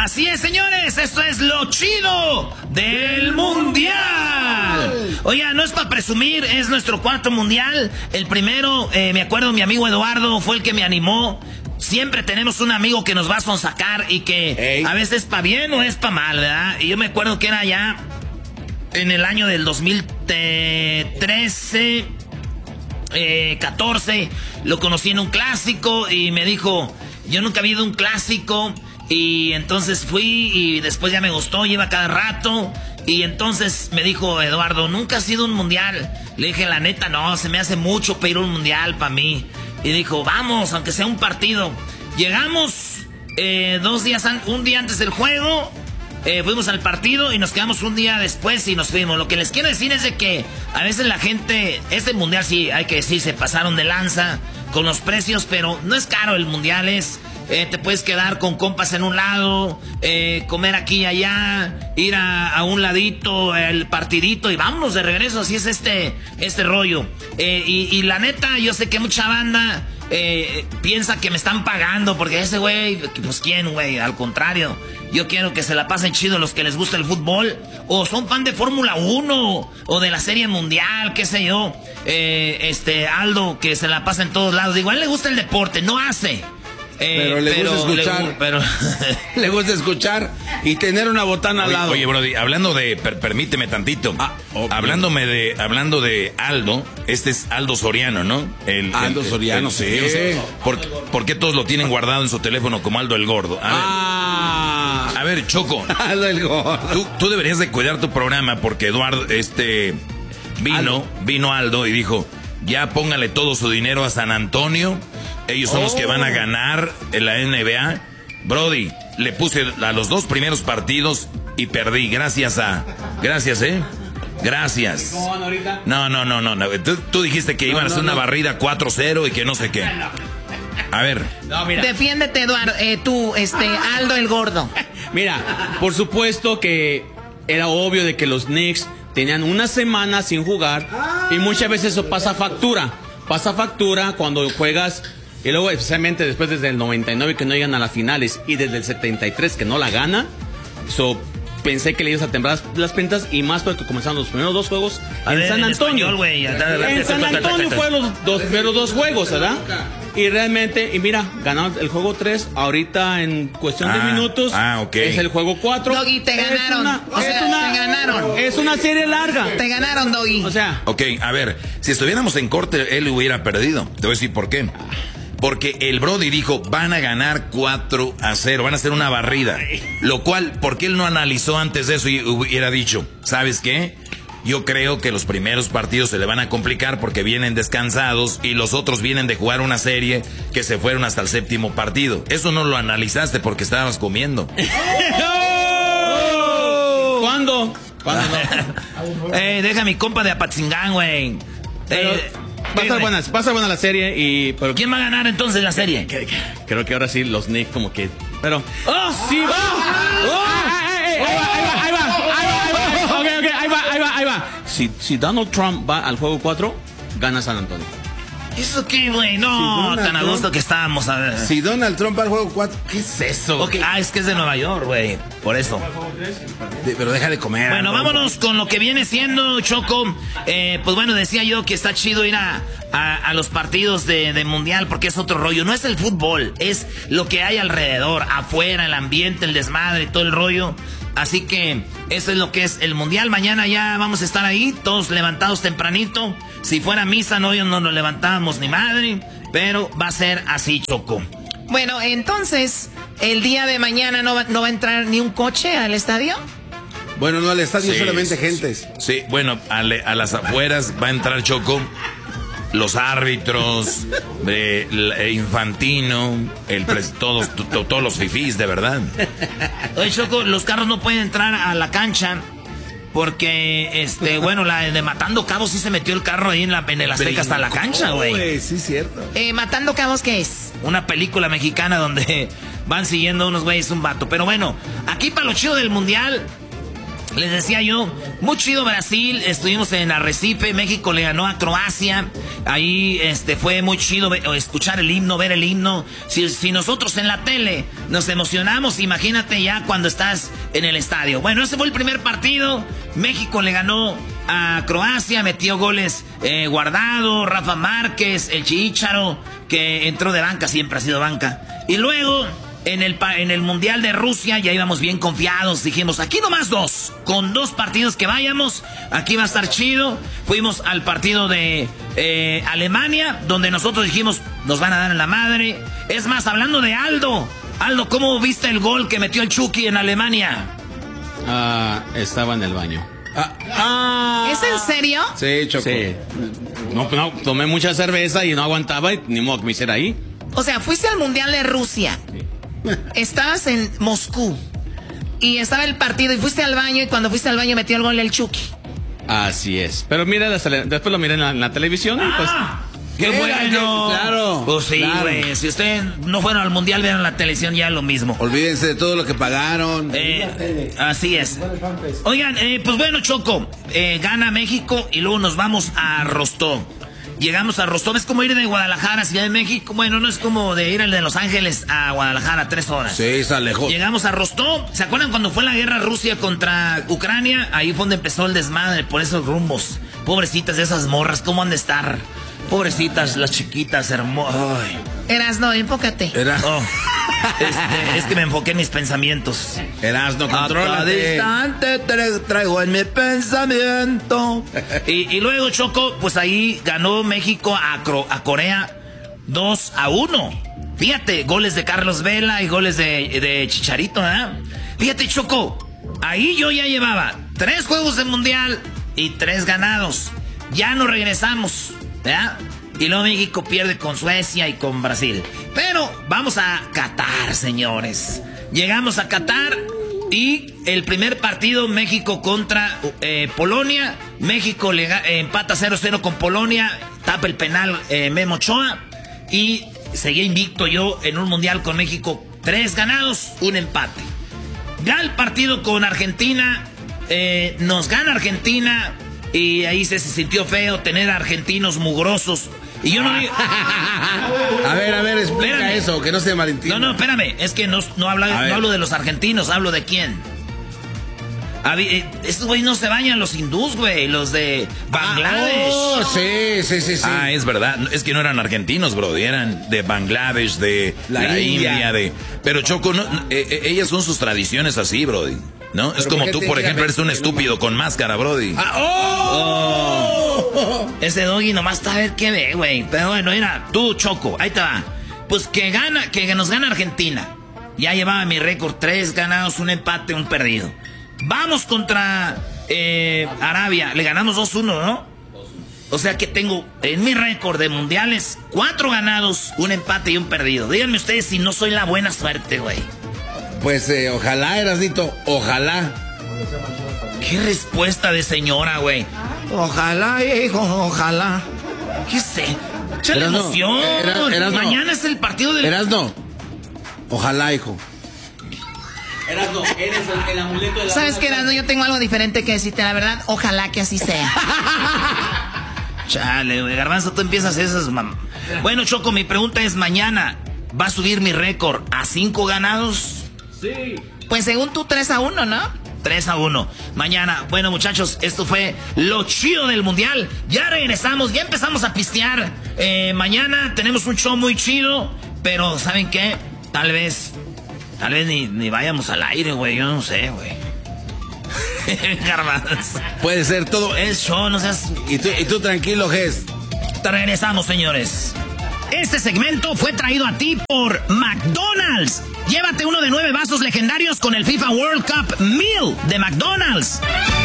Así es, señores, esto es lo chido del mundial. Oiga, no es para presumir, es nuestro cuarto mundial. El primero, me acuerdo, mi amigo Eduardo fue el que me animó. Siempre tenemos un amigo que nos va a sonsacar y que a veces es para bien o es para mal, ¿verdad? Y yo me acuerdo que era ya en el año del 2013, 14, lo conocí en un clásico y me dijo, yo nunca había ido a un clásico. Y entonces fui y después ya me gustó, lleva cada rato. Y entonces me dijo Eduardo, ¿nunca has ido a un mundial? Le dije, la neta, no, se me hace mucho para ir a un mundial para mí. Y dijo, vamos, aunque sea un partido. Llegamos un día antes del juego, fuimos al partido y nos quedamos un día después y nos fuimos. Lo que les quiero decir es de que a veces la gente, este mundial sí, hay que decir, se pasaron de lanza con los precios, pero no es caro el mundial, te puedes quedar con compas en un lado, comer aquí y allá, ir a un ladito, el partidito y vámonos de regreso. Así es este rollo. Y la neta, yo sé que mucha banda piensa que me están pagando porque ese güey, pues quién, güey, al contrario. Yo quiero que se la pasen chido los que les gusta el fútbol o son fan de Fórmula 1 o de la Serie Mundial, qué sé yo. Aldo, que se la pasa en todos lados. Igual le gusta el deporte, no hace. Pero le gusta escuchar. Le gusta escuchar y tener una botana al lado. Oye, Brody, hablando de... permíteme tantito. Okay. Hablando de Aldo, este es Aldo Soriano, ¿no? Aldo Soriano, sí. ¿Por qué todos lo tienen guardado en su teléfono como Aldo el Gordo? A ver, Choco. Aldo el Gordo. Tú deberías de cuidar tu programa porque Eduardo, vino Aldo y dijo, ya póngale todo su dinero a San Antonio. Ellos son los que van a ganar en la NBA. Brody, le puse a los 2 primeros partidos y perdí. Gracias. Gracias. No. Tú dijiste que iban a hacer una barrida 4-0 y que no sé qué. A ver. No, mira. Defiéndete, Eduardo. Aldo el Gordo. Mira, por supuesto que era obvio de que los Knicks tenían una semana sin jugar y muchas veces eso pasa factura. Pasa factura cuando juegas. Y luego, especialmente después desde el 99 que no llegan a las finales y desde el 73 que no la gana. Pensé que le ibas a temblar las pintas y más porque comenzaron los primeros 2 juegos en San Antonio. En San Antonio fueron los primeros 2 juegos, ¿verdad? Y realmente, y mira, ganaron el juego 3 ahorita en cuestión de minutos. Okay. Es el juego 4. Doggy, te ganaron. Te ganaron. Es una serie larga. Te ganaron, Doggy. O sea. Ok, a ver, si estuviéramos en corte, él hubiera perdido. Te voy a decir por qué. Porque el Brody dijo, van a ganar 4-0, van a hacer una barrida. Lo cual, ¿por qué él no analizó antes de eso y hubiera dicho, ¿sabes qué? Yo creo que los primeros partidos se le van a complicar porque vienen descansados y los otros vienen de jugar una serie que se fueron hasta el 7º partido. Eso no lo analizaste porque estabas comiendo. ¿Cuándo? Deja a mi compa de Apatzingán, güey. Pasa buena la serie pero ¿quién va a ganar entonces la serie? Creo que ahora sí los Knicks como que... Pero... ¡Sí va! Ahí va. Si Donald Trump va al juego 4, gana San Antonio. ¿Eso qué, güey? No, tan a gusto que estábamos. A ver. Si Donald Trump va al juego 4, ¿qué es eso? Okay. Es que es de Nueva York, güey. Por eso. Pero deja de comer. Bueno, vámonos con lo que viene siendo, Choco. Pues bueno, decía yo que está chido ir a los partidos de mundial porque es otro rollo. No es el fútbol, es lo que hay alrededor, afuera, el ambiente, el desmadre, todo el rollo. Así que eso es lo que es el mundial. Mañana ya vamos a estar ahí, todos levantados tempranito. Si fuera misa, no nos levantábamos ni madre. Pero va a ser así, Choco. Bueno, entonces, el día de mañana no va a entrar ni un coche al estadio. Bueno, no al estadio, solamente gentes. Sí, bueno, a las afueras va a entrar, Choco. Los árbitros, Infantino, todos los fifís, de verdad. Oye, Choco, los carros no pueden entrar a la cancha porque, la de Matando Cabos sí se metió el carro ahí en el Azteca hasta la cancha, güey. Sí, cierto. ¿Matando Cabos qué es? Una película mexicana donde van siguiendo unos güeyes un vato. Pero bueno, aquí para lo chido del mundial, Les decía yo, muy chido Brasil, estuvimos en Arrecife, México le ganó a Croacia, ahí fue muy chido escuchar el himno, ver el himno. Si nosotros en la tele nos emocionamos, imagínate ya cuando estás en el estadio. Bueno, ese fue el primer partido, México le ganó a Croacia, metió goles Guardado, Rafa Márquez, el Chicharo, que entró de banca, siempre ha sido banca. Y luego... En el Mundial de Rusia ya íbamos bien confiados, dijimos, aquí nomás 2, con 2 partidos que vayamos, aquí va a estar chido. Fuimos al partido de Alemania, donde nosotros dijimos, nos van a dar en la madre. Es más, hablando de Aldo, ¿cómo viste el gol que metió el Chucky en Alemania? Estaba en el baño. ¿Es en serio? Sí, Choco. Sí. No, tomé mucha cerveza y no aguantaba y ni modo que me hiciera ahí. O sea, fuiste al Mundial de Rusia. Sí. Estabas en Moscú y estaba el partido y fuiste al baño y cuando fuiste al baño metió el gol el Chucky. Así es. Pero mira, después lo miré en la televisión y pues... ¡Qué bueno! Claro. Pues sí, güey. Claro. Si ustedes no fueron al mundial, vean la televisión, ya lo mismo. Olvídense de todo lo que pagaron. Así es. Oigan, pues bueno, Choco, gana México y luego nos vamos a Rostov. Llegamos a Rostov, es como ir de Guadalajara a Ciudad de México. Bueno, no es como de ir de Los Ángeles a Guadalajara, 3 horas. Sí, está lejos. Llegamos a Rostov. ¿Se acuerdan cuando fue la guerra Rusia contra Ucrania? Ahí fue donde empezó el desmadre por esos rumbos. Pobrecitas de esas morras, ¿cómo han de estar? Pobrecitas, las chiquitas, hermosas. Erasno, enfócate. Es que me enfoqué en mis pensamientos. Erasno, contrólate. Distante te traigo en mi pensamiento. Y luego, Choco, pues ahí ganó México a Corea 2-1. Fíjate, goles de Carlos Vela y goles de Chicharito, ¿verdad? Fíjate, Choco, ahí yo ya llevaba 3 juegos de mundial y 3 ganados. Ya no regresamos, ¿verdad? Y luego México pierde con Suecia y con Brasil. Pero vamos a Qatar, señores. Llegamos a Qatar y el primer partido, México contra Polonia. México empata 0-0 con Polonia. Tapa el penal Memo Ochoa. Y seguía invicto yo en un mundial con México. 3 ganados, 1 empate. Ya el partido con Argentina, nos gana Argentina. Y ahí se sintió feo tener a argentinos mugrosos. Y yo no digo... A ver, explica espérame. Eso, que no se malentienda. No, espérame, es que no hablo de los argentinos, hablo de quién. Estos güeyes no se bañan, los hindús, güey, los de Bangladesh. Sí. Ah, es verdad, es que no eran argentinos, bro, eran de Bangladesh, de la India, Pero Choco, ellas son sus tradiciones así, bro. ¿No? Es como tú, por ejemplo, eres un estúpido con máscara, brody. Ese doggy nomás está a ver qué ve, güey. Pero bueno, mira, tú, Choco, ahí te va. Pues que nos gana Argentina. Ya llevaba mi récord, 3 ganados, 1 empate, 1 perdido. Vamos contra Arabia, le ganamos 2-1, ¿no? O sea que tengo en mi récord de mundiales 4 ganados, 1 empate y 1 perdido. Díganme ustedes si no soy la buena suerte, güey. Pues ojalá, Erasnito, ojalá. Qué respuesta de señora, güey. Ojalá, hijo, ojalá. ¿Qué sé? ¡Échale emoción! Mañana es el partido del... Erasno, ojalá, hijo. Erasno, eres el amuleto de la... ¿Sabes qué, Erasno? Yo tengo algo diferente que decirte, la verdad. Ojalá que así sea. Chale, güey, Garbanzo, tú empiezas esas... Bueno, Choco, mi pregunta es, mañana, ¿va a subir mi récord a 5 ganados? Sí. Pues según tú, 3-1, ¿no? 3-1. Mañana, bueno, muchachos, esto fue lo chido del mundial. Ya regresamos, ya empezamos a pistear. Mañana tenemos un show muy chido, pero ¿saben qué? Tal vez ni vayamos al aire, güey. Yo no sé, güey. Garbanzo. Puede ser todo. Es show, no seas... Y tú tranquilo, Ges. Te regresamos, señores. Este segmento fue traído a ti por McDonald's. Llévate uno de 9 vasos legendarios con el FIFA World Cup Meal de McDonald's.